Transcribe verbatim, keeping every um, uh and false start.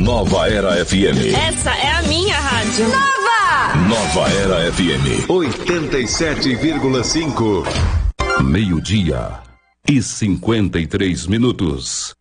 Nova Era F M. Essa é a minha rádio. Nova! Nova Era F M. oitenta e sete vírgula cinco. Meio-dia e cinquenta e três minutos.